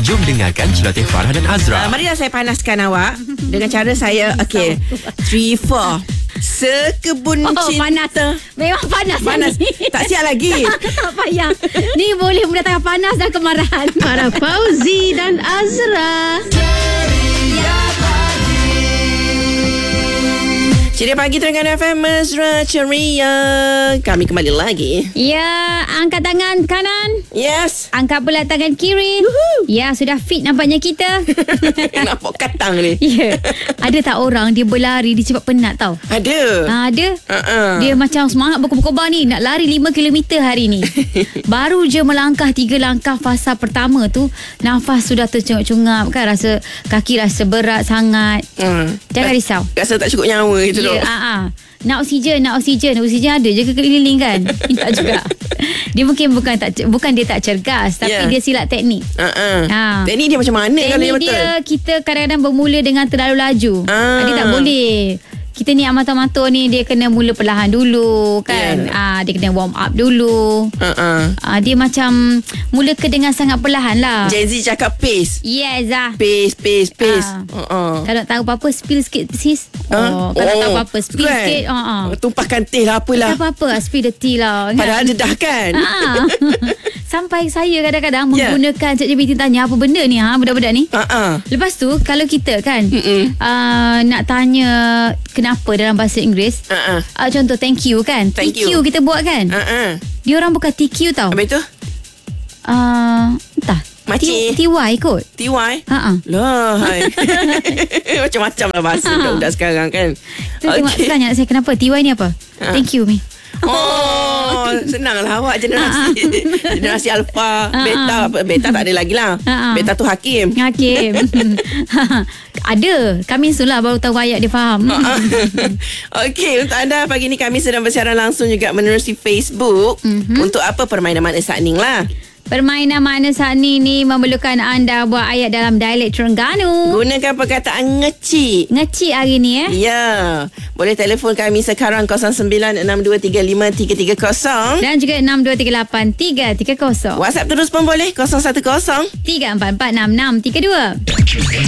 Jom dengarkan Celoteh Farah dan Azra. Marilah saya panaskan awak dengan cara saya. Okay, 3, 4. Sekebun cinta. Panas. Memang panas. Panas. Tak siap lagi. Tak payah. Ni boleh mendatangkan panas dan kemarahan. Para Fauzi dan Azra. Ceria pagi Terengganu FM, Mesra Ceria. Kami kembali lagi. Ya, angkat tangan kanan. Yes. Angkat pula tangan kiri. Ya, sudah fit nampaknya kita. Nampak katang ni. Ya. Ada tak orang dia berlari dia cepat penat tau? Ada. Ada. Dia macam semangat berkobar-kobar ni nak lari 5 km hari ni. Baru je melangkah 3 langkah fasa pertama tu, nafas sudah tercungap-cungap kan, rasa kaki rasa berat sangat. Jangan risau. Rasa tak cukup nyawa gitu. Ya, nak oksigen ada je ke keliling kan? Tak juga. Dia mungkin bukan dia tak cergas, tapi dia silap teknik. Teknik dia macam mana kalau dia betul? Teknik dia, kita kadang-kadang bermula dengan terlalu laju. Dia tak boleh. Kita ni amatur-amatur ni, dia kena mula perlahan dulu kan. Dia kena warm up dulu. Dia macam mulakan dengan sangat perlahan lah. Gen Z cakap pace. Yes lah. Pace. Kalau tak tahu apa-apa, spill sikit sis. Kalau tahu apa-apa, spill sikit. Tumpahkan teh lah apalah. Tak apa-apa, spill the tea lah. Padahal dedah kan. Sampai saya kadang-kadang menggunakan ChatGPT, tanya apa benda ni budak-budak ni. Lepas tu kalau kita kan nak tanya kenapa dalam bahasa Inggeris, contoh thank you kan, Thank TQ you. kita buat kan. Dia orang bukan TQ tau. Apa itu? Entah, Makcik. TY kot. TY? Lah, hai. Macam-macam lah bahasa budak-budak sekarang kan. Tanya saya kenapa TY ni apa. Thank you mi. Senanglah awak generasi alfa, beta tak ada lagi lah. Beta tu Hakim. Ada. Kami itulah baru tahu ayat dia faham. Okey, untuk anda pagi ni kami sedang bersiaran langsung juga menerusi Facebook. Untuk apa permainan makna sakning lah. Permainan makna sakning ni memerlukan anda buat ayat dalam dialek Terengganu. Gunakan perkataan ngecik. Ngecik hari ni Ya. Boleh telefon kami sekarang 0962353330 dan juga 62383330. WhatsApp terus pun boleh 010 3446632.